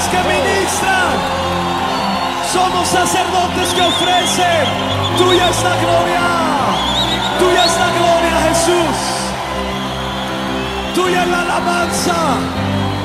que ministran. Somos sacerdotes que ofrecen. Tuya es la gloria. Tuya es la gloria, Jesús. Tuya es la alabanza.